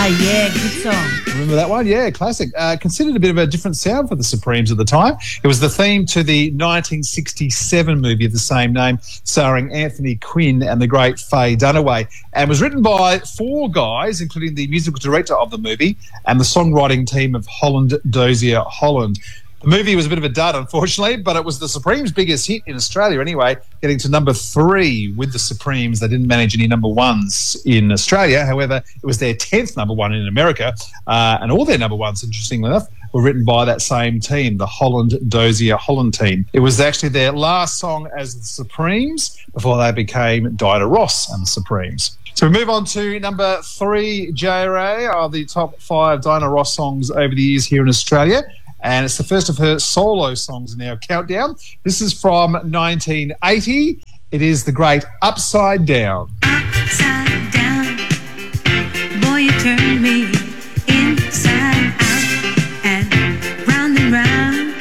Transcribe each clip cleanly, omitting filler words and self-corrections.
yeah, good song. Remember that one? Yeah, classic. Considered a bit of a different sound for the Supremes at the time. It was the theme to the 1967 movie of the same name, starring Anthony Quinn and the great Faye Dunaway, and was written by 4 guys, including the musical director of the movie and the songwriting team of Holland Dozier Holland. The movie was a bit of a dud, unfortunately, but it was the Supremes' biggest hit in Australia anyway, getting to number 3 with the Supremes. They didn't manage any number 1s in Australia. However, it was their 10th number 1 in America, and all their number 1s, interestingly enough, were written by that same team, the Holland Dozier Holland team. It was actually their last song as the Supremes before they became Diana Ross and the Supremes. So we move on to number 3, JRA, of the top 5 Diana Ross songs over the years here in Australia. And it's the first of her solo songs in our countdown. This is from 1980. It is the great Upside Down. Upside down, boy, you turn me inside out and round.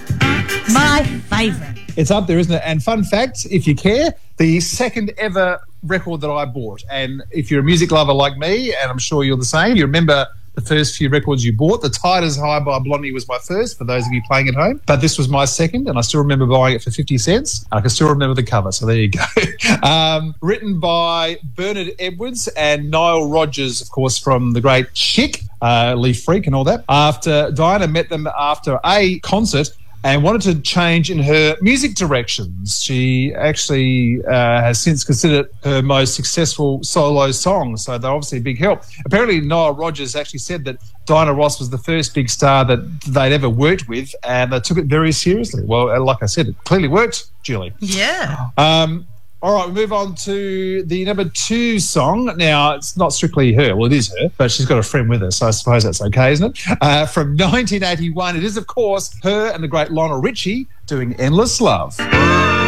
My favourite. It's up there, isn't it? And fun fact, if you care, the second ever record that I bought. And if you're a music lover like me, and I'm sure you're the same, you remember the first few records you bought. The Tide is High by Blondie was my first, for those of you playing at home. But this was my second, and I still remember buying it for 50 cents. I can still remember the cover, so there you go. Written by Bernard Edwards and Nile Rodgers, of course, from the great Chick, Leaf Freak and all that. After Diana met them after a concert and wanted to change in her music directions. She actually has since considered it her most successful solo song, so they're obviously a big help. Apparently, Nile Rodgers actually said that Diana Ross was the first big star that they'd ever worked with, and they took it very seriously. Well, like I said, it clearly worked, Julie. Yeah. All right, we move on to the number 2 song. Now, it's not strictly her. Well, it is her, but she's got a friend with her, so I suppose that's okay, isn't it? From 1981, it is, of course, her and the great Lionel Richie doing Endless Love.